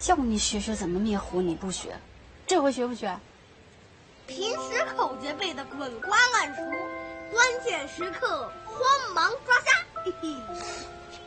叫你学学怎么灭火，你不学，这回学不学？ 平时口诀背得滚瓜烂熟，关键时刻慌忙抓瞎。嘿嘿。